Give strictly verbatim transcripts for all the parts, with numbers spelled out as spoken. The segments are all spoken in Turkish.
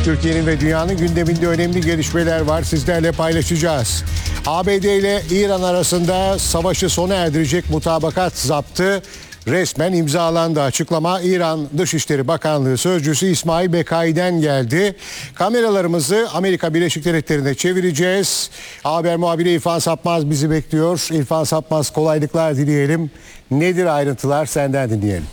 Türkiye'nin ve dünyanın gündeminde önemli gelişmeler var. Sizlerle paylaşacağız. A B D ile İran arasında savaşı sona erdirecek mutabakat zaptı resmen imzalandı. Açıklama İran Dışişleri Bakanlığı Sözcüsü İsmail Bekai'den geldi. Kameralarımızı Amerika Birleşik Devletleri'ne çevireceğiz. Haber muhabiri İrfan Sapmaz bizi bekliyor. İrfan Sapmaz, kolaylıklar dileyelim. Nedir ayrıntılar, senden dinleyelim.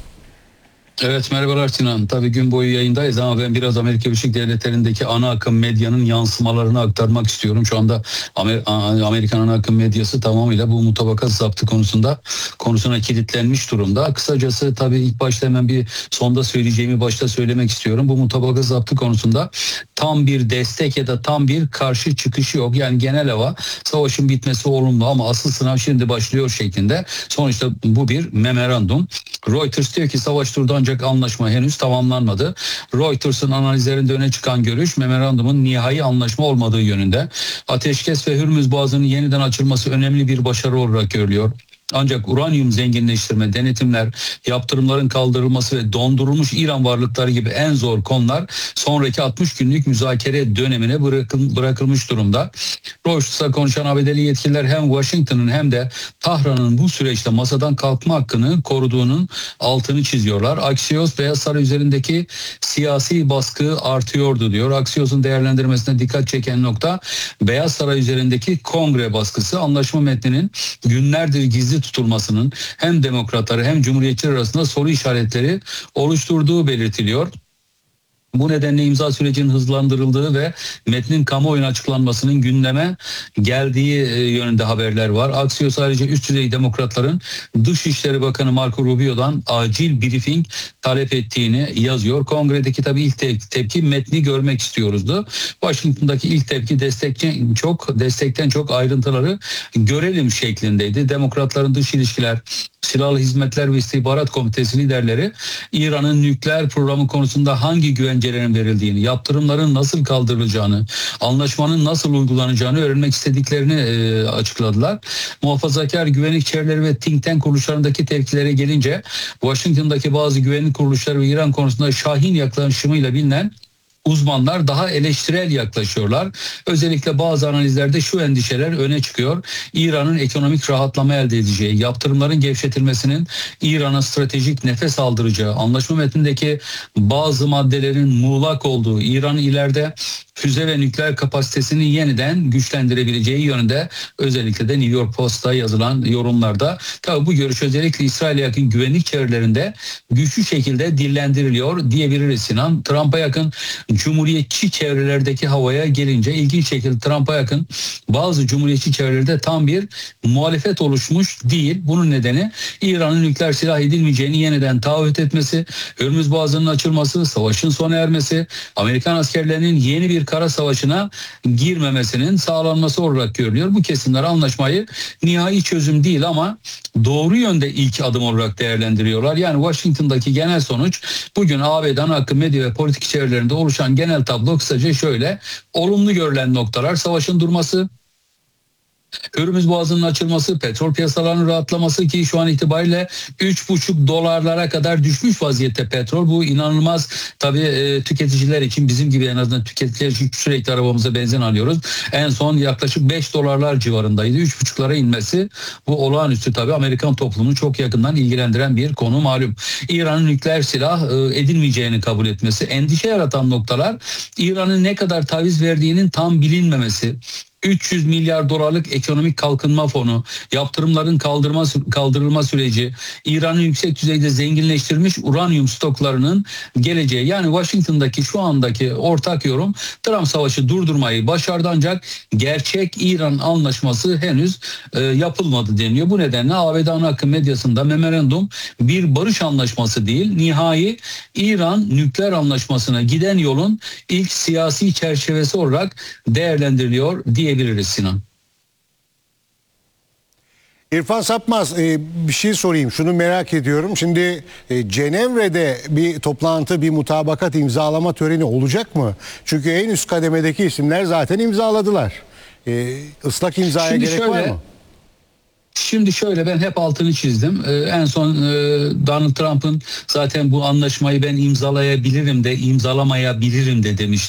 Evet, merhabalar Sinan. Tabii gün boyu yayındayız ama ben biraz Amerika Birleşik Devletleri'ndeki ana akım medyanın yansımalarını aktarmak istiyorum. Şu anda Amer Amerikan ana akım medyası tamamıyla bu mutabakat zaptı konusunda konusuna kilitlenmiş durumda. Kısacası tabii ilk başta hemen bir sonda söyleyeceğimi başta söylemek istiyorum. Bu mutabakat zaptı konusunda tam bir destek ya da tam bir karşı çıkışı yok. Yani genel hava savaşın bitmesi olumlu ama asıl sınav şimdi başlıyor şeklinde. Sonuçta bu bir memorandum. Reuters diyor ki savaş durdu ancak anlaşma henüz tamamlanmadı. Reuters'ın analizlerinde öne çıkan görüş memorandumun nihai anlaşma olmadığı yönünde. Ateşkes ve Hürmüz Boğazı'nın yeniden açılması önemli bir başarı olarak görülüyor. Ancak uranyum zenginleştirme, denetimler, yaptırımların kaldırılması ve dondurulmuş İran varlıkları gibi en zor konular sonraki altmış günlük müzakere dönemine bırakıl, bırakılmış durumda. Reuters'a konuşan A B D'li yetkililer hem Washington'ın hem de Tahran'ın bu süreçte masadan kalkma hakkını koruduğunun altını çiziyorlar. Axios, Beyaz Saray üzerindeki siyasi baskı artıyordu diyor. Axios'un değerlendirmesine dikkat çeken nokta Beyaz Saray üzerindeki kongre baskısı. Anlaşma metninin günlerdir gizli tutulmasının hem demokratları hem cumhuriyetçiler arasında soru işaretleri oluşturduğu belirtiliyor. Bu nedenle imza sürecinin hızlandırıldığı ve metnin kamuoyuna açıklanmasının gündeme geldiği yönünde haberler var. Axios ayrıca üst düzey demokratların Dışişleri Bakanı Marco Rubio'dan acil briefing talep ettiğini yazıyor. Kongredeki tabii ilk te- tepki metni görmek istiyoruzdu. Washington'daki ilk tepki destekten çok destekten çok ayrıntıları görelim şeklindeydi. Demokratların dış ilişkiler, Silahlı Hizmetler ve İstihbarat Komitesi liderleri İran'ın nükleer programı konusunda hangi güvencelerin verildiğini, yaptırımların nasıl kaldırılacağını, anlaşmanın nasıl uygulanacağını öğrenmek istediklerini e, açıkladılar. Muhafazakar güvenlik çevreleri ve think tank kuruluşlarındaki tepkilere gelince Washington'daki bazı güvenlik kuruluşları ve İran konusunda şahin yaklaşımıyla bilinen uzmanlar daha eleştirel yaklaşıyorlar. Özellikle bazı analizlerde şu endişeler öne çıkıyor. İran'ın ekonomik rahatlama elde edeceği, yaptırımların gevşetilmesinin İran'a stratejik nefes aldıracağı, anlaşma metnindeki bazı maddelerin muğlak olduğu, İran'ın ileride füze ve nükleer kapasitesini yeniden güçlendirebileceği yönünde özellikle de New York Post'ta yazılan yorumlarda. Tabii bu görüş özellikle İsrail'e yakın güvenlik çevrelerinde güçlü şekilde dillendiriliyor diyebiliriz Sinan. Trump'a yakın cumhuriyetçi çevrelerdeki havaya gelince ilginç şekilde Trump'a yakın bazı cumhuriyetçi çevrelerde tam bir muhalefet oluşmuş değil. Bunun nedeni İran'ın nükleer silah edilmeyeceğini yeniden taahhüt etmesi, Hürmüz Boğazı'nın açılması, savaşın sona ermesi, Amerikan askerlerinin yeni bir kara savaşına girmemesinin sağlanması olarak görülüyor. Bu kesimler anlaşmayı nihai çözüm değil ama doğru yönde ilk adım olarak değerlendiriyorlar. Yani Washington'daki genel sonuç bugün A B D ana akım medya ve politik çevrelerinde oluşan genel tablo kısaca şöyle: olumlu görülen noktalar savaşın durması, Hürmüz Boğazı'nın açılması, petrol piyasalarının rahatlaması ki şu an itibariyle üç buçuk dolarlara kadar düşmüş vaziyette petrol. Bu inanılmaz tabii e, tüketiciler için, bizim gibi en azından tüketiciler için sürekli arabamıza benzin alıyoruz. En son yaklaşık beş dolarlar civarındaydı. üç buçuklara inmesi bu olağanüstü tabii Amerikan toplumunu çok yakından ilgilendiren bir konu malum. İran'ın nükleer silah e, edilmeyeceğini kabul etmesi, endişe yaratan noktalar İran'ın ne kadar taviz verdiğinin tam bilinmemesi, üç yüz milyar dolarlık ekonomik kalkınma fonu, yaptırımların kaldırma, kaldırılma süreci, İran'ın yüksek düzeyde zenginleştirilmiş uranyum stoklarının geleceği. Yani Washington'daki şu andaki ortak yorum Trump savaşı durdurmayı başardı ancak gerçek İran anlaşması henüz e, yapılmadı deniyor. Bu nedenle A B D ana akım medyasında memorandum bir barış anlaşması değil, nihai İran nükleer anlaşmasına giden yolun ilk siyasi çerçevesi olarak değerlendiriliyor diye diyebiliriz Sinan. İrfan Sapmaz, bir şey sorayım. Şunu merak ediyorum. Şimdi Cenevre'de bir toplantı, bir mutabakat imzalama töreni olacak mı? Çünkü en üst kademedeki isimler zaten imzaladılar. Islak imzaya Şimdi gerek şöyle, var mı? Şimdi şöyle, ben hep altını çizdim. Ee, en son e, Donald Trump'ın zaten bu anlaşmayı ben imzalayabilirim de imzalamayabilirim de demişti.